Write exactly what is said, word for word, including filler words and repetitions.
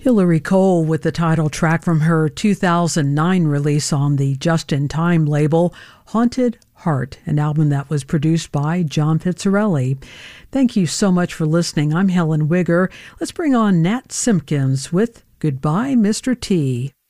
Hillary Cole with the title track from her two thousand nine release on the Just in Time label, Haunted Heart, an album that was produced by John Pizzarelli. Thank you so much for listening. I'm Helen Wigger. Let's bring on Nat Simpkins with Goodbye, Mister T.